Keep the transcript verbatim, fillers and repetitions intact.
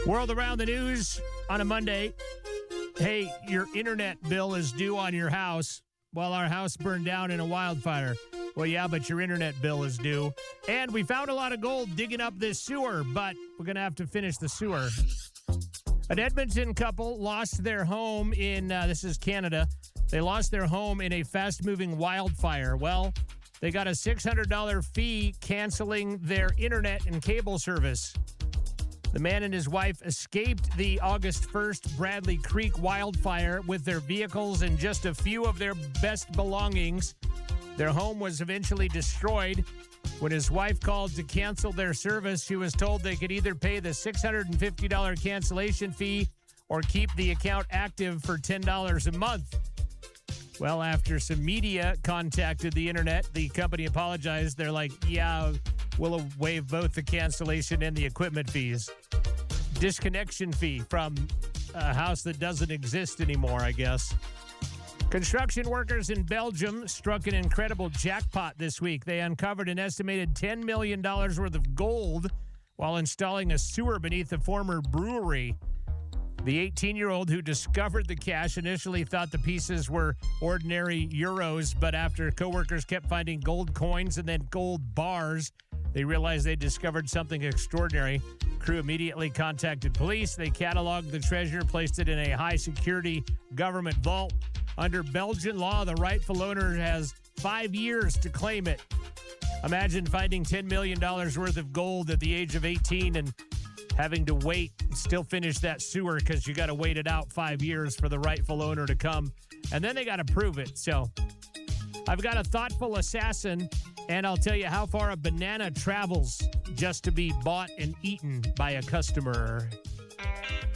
World around the news on a Monday. Hey, your internet bill is due on your house while our house burned down in a wildfire. Well, yeah, but your internet bill is due. And we found a lot of gold digging up this sewer, but we're going to have to finish the sewer. An Edmonton couple lost their home in, uh, this is Canada. They lost their home in a fast-moving wildfire. Well, they got a six hundred dollars fee canceling their internet and cable service. The man and his wife escaped the August first Bradley Creek wildfire with their vehicles and just a few of their best belongings. Their home was eventually destroyed. When his wife called to cancel their service, she was told they could either pay the six hundred fifty dollars cancellation fee or keep the account active for ten dollars a month. Well, after some media contacted the internet, the company apologized. They're like, yeah, we'll waive both the cancellation and the equipment fees. Disconnection fee from a house that doesn't exist anymore, I guess. Construction workers in Belgium struck an incredible jackpot this week. They uncovered an estimated ten million dollars worth of gold while installing a sewer beneath the former brewery. The eighteen-year-old who discovered the cash initially thought the pieces were ordinary euros, but after coworkers kept finding gold coins and then gold bars, they realized they discovered something extraordinary. Crew immediately contacted police. They cataloged the treasure, placed it in a high-security government vault. Under Belgian law, the rightful owner has five years to claim it. Imagine finding ten million dollars worth of gold at the age of eighteen and having to wait and still finish that sewer because you got to wait it out five years for the rightful owner to come. And then they got to prove it. So I've got a thoughtful assassin, and I'll tell you how far a banana travels just to be bought and eaten by a customer.